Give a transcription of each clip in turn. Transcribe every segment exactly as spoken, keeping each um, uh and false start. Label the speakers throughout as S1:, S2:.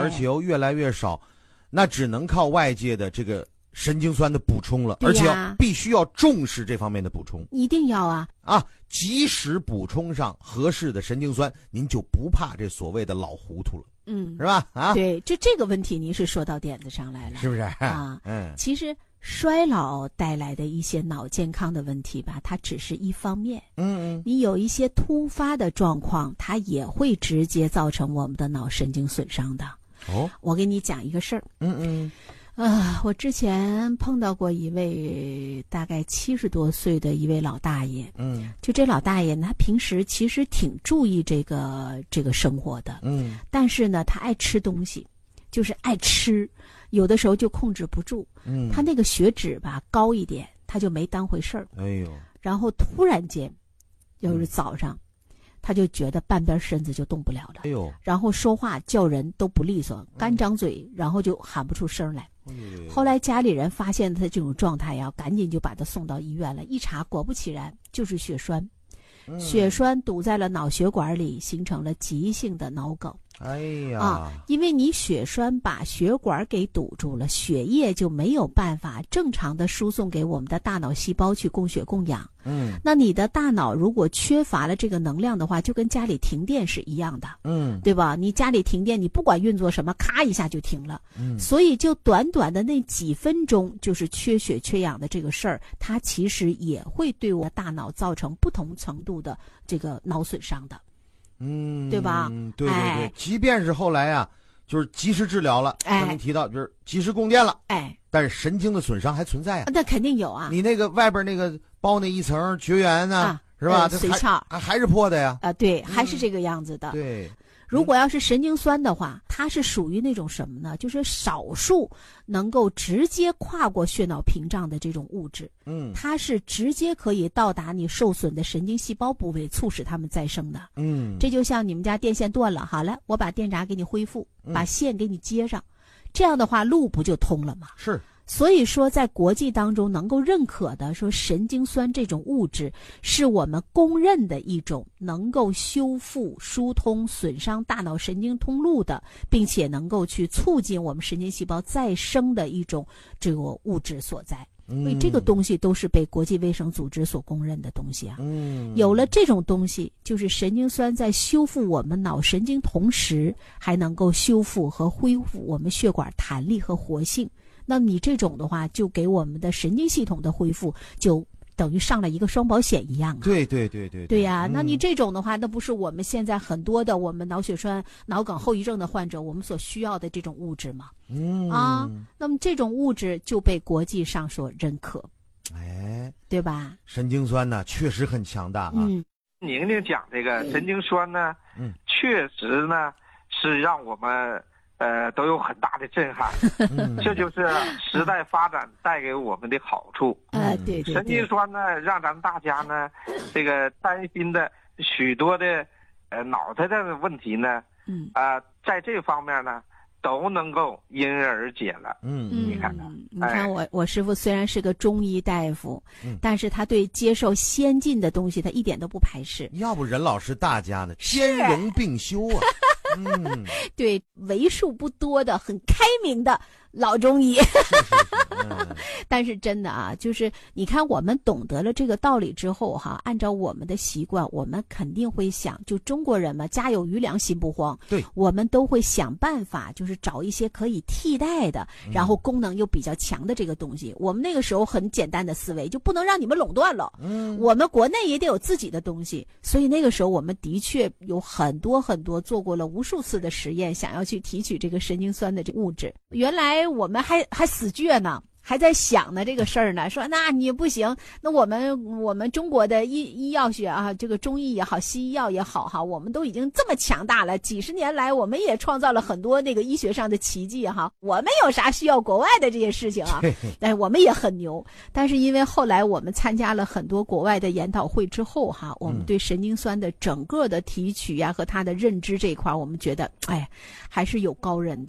S1: 而且又越来越少，那只能靠外界的这个神经酸的补充了，而且要必须要重视这方面的补充，
S2: 一定要啊
S1: 啊！及时补充上合适的神经酸，您就不怕这所谓的老糊涂了，
S2: 嗯，
S1: 是吧？啊，
S2: 对，这这个问题您是说到点子上来了，
S1: 是不是
S2: 啊？
S1: 嗯，
S2: 其实衰老带来的一些脑健康的问题吧，它只是一方面，
S1: 嗯嗯，
S2: 你有一些突发的状况，它也会直接造成我们的脑神经损伤的。
S1: 哦，
S2: 我给你讲一个事儿，
S1: 嗯嗯。
S2: 啊，我之前碰到过一位大概七十多岁的一位老大爷，
S1: 嗯，
S2: 就这老大爷呢，他平时其实挺注意这个这个生活的，
S1: 嗯，
S2: 但是呢，他爱吃东西，就是爱吃，有的时候就控制不住，
S1: 嗯，
S2: 他那个血脂吧高一点，他就没当回事儿，
S1: 哎呦，
S2: 然后突然间，就是早上。嗯他就觉得半边身子就动不了了，
S1: 哎呦，
S2: 然后说话叫人都不利索，干张嘴，然后就喊不出声来。
S1: 哎呦，
S2: 后来家里人发现他这种状态呀，赶紧就把他送到医院了。一查，果不其然，就是血栓，
S1: 嗯、
S2: 血栓堵在了脑血管里，形成了急性的脑梗。
S1: 哎呀，
S2: 啊，因为你血栓把血管给堵住了，血液就没有办法正常的输送给我们的大脑细胞去供血供氧。
S1: 嗯，
S2: 那你的大脑如果缺乏了这个能量的话，就跟家里停电是一样的。
S1: 嗯，
S2: 对吧？你家里停电，你不管运作什么，咔一下就停了。
S1: 嗯，
S2: 所以就短短的那几分钟，就是缺血缺氧的这个事儿，它其实也会对我的大脑造成不同程度的这个脑损伤的。
S1: 嗯，
S2: 对吧？
S1: 对对对，
S2: 哎、
S1: 即便是后来啊，就是及时治疗了，
S2: 哎，
S1: 刚才提到就是及时供电了，
S2: 哎，
S1: 但是神经的损伤还存在啊。
S2: 那肯定有啊。
S1: 你那个外边那个包那一层绝缘呢、
S2: 啊，
S1: 是吧？
S2: 髓鞘
S1: 还还是破的呀。
S2: 啊，对，还是这个样子的。
S1: 嗯、对。
S2: 如果要是神经酸的话，它是属于那种什么呢？就是少数能够直接跨过血脑屏障的这种物质。
S1: 嗯，
S2: 它是直接可以到达你受损的神经细胞部位，促使它们再生的。
S1: 嗯，
S2: 这就像你们家电线断了，好了，我把电闸给你恢复，把线给你接上，这样的话路不就通了吗？
S1: 是。
S2: 所以说在国际当中能够认可的说神经酸这种物质是我们公认的一种能够修复疏通损伤大脑神经通路的，并且能够去促进我们神经细胞再生的一种这个物质所在。所以这个东西都是被国际卫生组织所公认的东西啊。
S1: 嗯，
S2: 有了这种东西，就是神经酸在修复我们脑神经同时还能够修复和恢复我们血管弹力和活性。那么你这种的话，就给我们的神经系统的恢复，就等于上了一个双保险一样啊。
S1: 对对对对
S2: 对呀、啊嗯，那你这种的话，那不是我们现在很多的我们脑血栓、脑梗后遗症的患者，我们所需要的这种物质吗？
S1: 嗯
S2: 啊，那么这种物质就被国际上所认可，
S1: 哎，
S2: 对吧？
S1: 神经酸呢，确实很强大啊。
S2: 嗯，
S3: 宁宁讲这个神经酸呢，
S1: 嗯，
S3: 确实呢是让我们。呃，都有很大的震撼，
S1: 嗯、
S3: 这就是时代发展带给我们的好处。
S2: 啊、呃，对对对。
S3: 神经酸呢，让咱们大家呢，这个担心的许多的呃脑袋的问题呢，
S2: 嗯
S3: 啊、呃，在这方面呢，都能够因人而解了。
S1: 嗯，
S2: 你
S3: 看看，
S2: 你看我、哎、我师傅虽然是个中医大夫，
S1: 嗯，
S2: 但是他对接受先进的东西，他一点都不排斥。
S1: 要不任老师大家呢，兼容并修啊。嗯，
S2: 对，为数不多的很开明的老中医。
S1: 是是是嗯、
S2: 但是真的啊，就是你看我们懂得了这个道理之后哈，按照我们的习惯，我们肯定会想，就中国人嘛，家有余粮心不慌。
S1: 对，
S2: 我们都会想办法，就是找一些可以替代的，然后功能又比较强的这个东西。嗯、我们那个时候很简单的思维，就不能让你们垄断了。
S1: 嗯，
S2: 我们国内也得有自己的东西。所以那个时候我们的确有很多很多做过了无数次的实验，想要去提取这个神经酸的这物质。原来我们还还死倔呢，还在想呢这个事儿呢，说那你不行，那我们我们中国的医医药学啊，这个中医也好，西医药也好哈，我们都已经这么强大了，几十年来我们也创造了很多那个医学上的奇迹哈，我们有啥需要国外的这些事情啊？哎，我们也很牛。但是因为后来我们参加了很多国外的研讨会之后哈，我们对神经酸的整个的提取呀、啊、和它的认知这一块，我们觉得哎还是有高人的。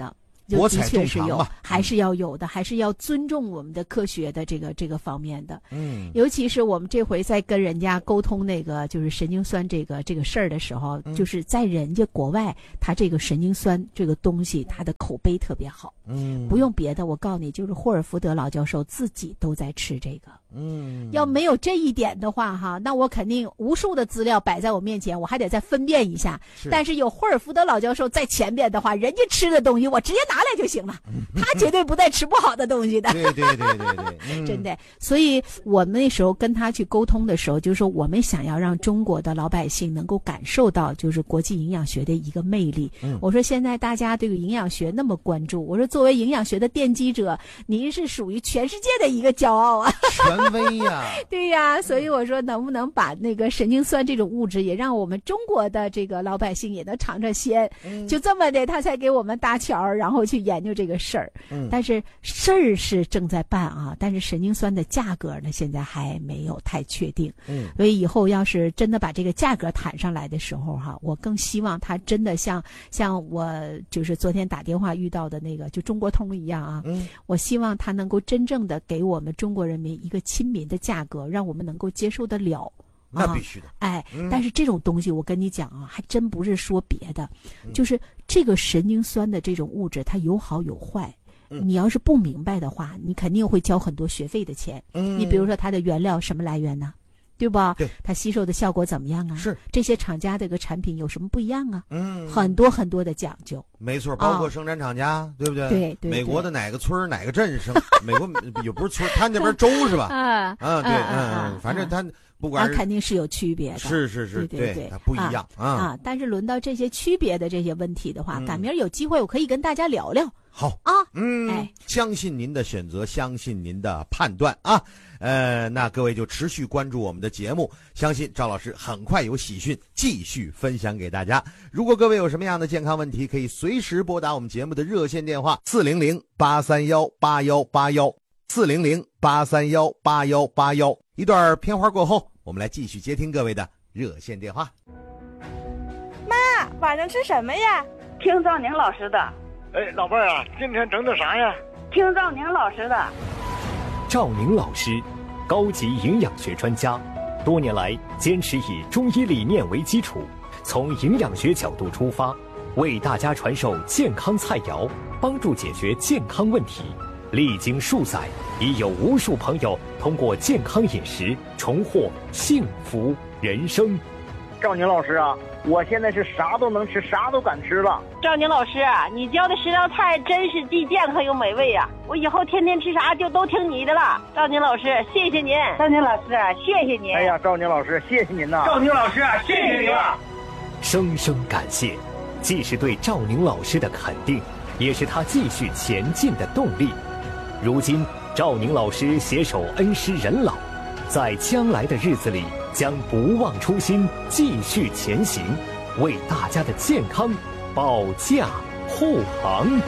S2: 就的确是有，还是要有的，还是要尊重我们的科学的这个这个方面的。嗯，尤其是我们这回在跟人家沟通那个就是神经酸这个这个事儿的时候，嗯、就是在人家国外，他这个神经酸这个东西，他的口碑特别好。嗯，不用别的，我告诉你，就是霍尔福德老教授自己都在吃这个。嗯，要没有这一点的话，哈，那我肯定无数的资料摆在我面前，我还得再分辨一下。是但是有霍尔福德老教授在前边的话，人家吃的东西我直接拿来就行了，他绝对不带吃不好的东西的。
S1: 对对对对对，
S2: 嗯、真的。所以我们那时候跟他去沟通的时候，就是说我们想要让中国的老百姓能够感受到，就是国际营养学的一个魅力。嗯、我说现在大家对营养学那么关注，我说作为营养学的奠基者，您是属于全世界的一个骄傲啊。
S1: 权威呀，
S2: 对呀，所以我说能不能把那个神经酸这种物质也让我们中国的这个老百姓也能尝尝鲜，嗯、就这么的他才给我们搭桥，然后去研究这个事儿。嗯、但是事儿是正在办啊，但是神经酸的价格呢现在还没有太确定。嗯，所以以后要是真的把这个价格谈上来的时候哈，我更希望他真的像像我就是昨天打电话遇到的那个就中国通一样啊，嗯、我希望他能够真正的给我们中国人民一个亲民的价格，让我们能够接受得了。
S1: 那必须的。
S2: 啊、哎、嗯，但是这种东西我跟你讲啊，还真不是说别的，嗯、就是这个神经酸的这种物质，它有好有坏。嗯、你要是不明白的话，你肯定会交很多学费的钱。嗯，你比如说它的原料什么来源呢？对吧？
S1: 对，
S2: 它吸收的效果怎么样啊？
S1: 是这
S2: 些厂家的一个产品有什么不一样啊？嗯，很多很多的讲究。
S1: 没错，包括生产厂家，哦、对不对？
S2: 对 对, 对。
S1: 美国的哪个村哪个镇生？美国也不是村，他那边州是吧？啊啊对嗯嗯，反正他不管是、
S2: 啊、肯定是有区别的。
S1: 是是是，
S2: 对对对，
S1: 它不一样啊
S2: 啊！但是轮到这些区别的这些问题的话，赶明儿有机会我可以跟大家聊聊。
S1: 好
S2: 啊，
S1: 嗯，哎，相信您的选择，相信您的判断啊。呃，那各位就持续关注我们的节目，相信赵老师很快有喜讯继续分享给大家。如果各位有什么样的健康问题，可以随时拨打我们节目的热线电话四零零八三幺八幺八幺四零零八三幺八幺八幺。一段片花过后，我们来继续接听各位的热线电话。
S4: 妈，晚上吃什么呀？
S5: 听赵宁老师的。
S6: 哎，老伴儿啊，今天整的啥呀？
S5: 听赵宁老师的。
S7: 赵宁老师，高级营养学专家，多年来坚持以中医理念为基础，从营养学角度出发，为大家传授健康菜肴，帮助解决健康问题。历经数载，已有无数朋友通过健康饮食重获幸福人生。
S6: 赵宁老师啊，我现在是啥都能吃，啥都敢吃了。
S5: 赵宁老师啊，你教的食疗菜真是既健康又美味呀、啊！我以后天天吃啥就都听你的了。赵宁老师，谢谢您。赵宁老师，谢谢您。
S6: 哎呀，赵宁老师，谢谢您呐。
S8: 赵宁老师，谢谢您了。
S7: 生生感谢，既是对赵宁老师的肯定，也是他继续前进的动力。如今，赵宁老师携手恩师人老，在将来的日子里将不忘初心，继续前行，为大家的健康保驾护航。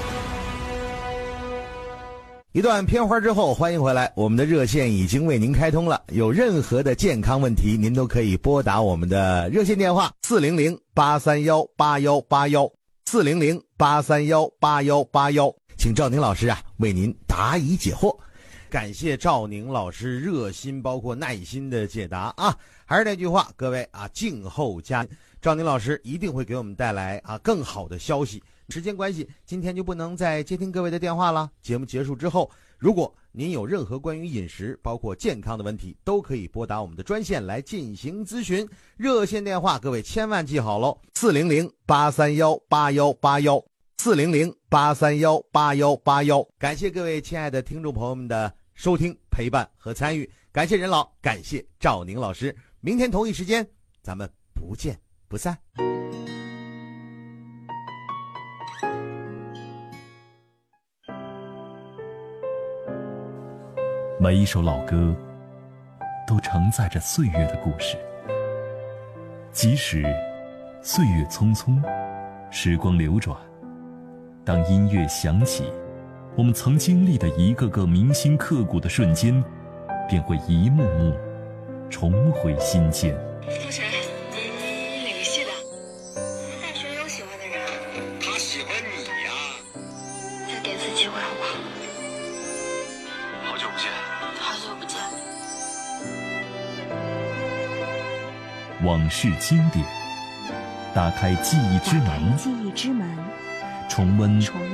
S1: 一段片花之后，欢迎回来，我们的热线已经为您开通了，有任何的健康问题，您都可以拨打我们的热线电话四零零八三幺八幺八幺四零零八三幺八幺八幺，请赵宁老师啊为您答疑解惑。感谢赵宁老师热心包括耐心的解答啊！还是那句话，各位啊，静候佳，赵宁老师一定会给我们带来啊更好的消息。时间关系，今天就不能再接听各位的电话了。节目结束之后，如果您有任何关于饮食包括健康的问题，都可以拨打我们的专线来进行咨询。热线电话各位千万记好喽，四零零八三幺八幺八幺四零零八三幺八幺八幺。感谢各位亲爱的听众朋友们的收听、陪伴和参与，感谢任老，感谢赵宁老师。明天同一时间，咱们不见不散。
S9: 每一首老歌都承载着岁月的故事，即使岁月匆匆，时光流转，当音乐响起，我们曾经历的一个个铭心刻骨的瞬间，便会一幕幕重回心间。
S10: 同学，你哪个系的？大学有喜欢的人？
S8: 他喜欢你呀。
S10: 机会好不好？
S11: 好久不见。
S10: 好久不见。
S9: 往事经典，打开记忆之门，
S12: 记忆之门，
S9: 重温